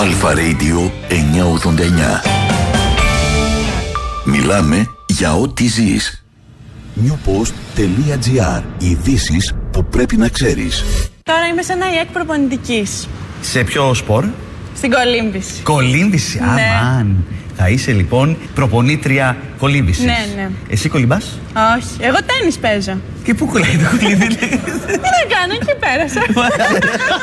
Αλφα Radio 989. Μιλάμε για ό,τι ζεις. newpost.gr. Ειδήσεις που πρέπει να ξέρεις. Τώρα είμαι σε ένα ΙΕΚ προπονητικής. Σε ποιο σπορ? Στην κολύμβηση. Κολύμβηση, Ναι. αμάν. Θα είσαι λοιπόν προπονήτρια κολύμβησης. Ναι, ναι. Εσύ κολυμπάς? Όχι, εγώ τένις παίζω. Και πού κολλάει το κολύμβη? Τι να κάνω, εκεί πέρασα.